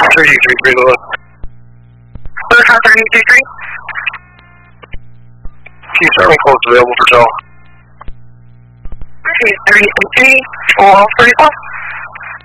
333 Lewis. Lewis on 333. Keep starting close available for tow. 333, all 34.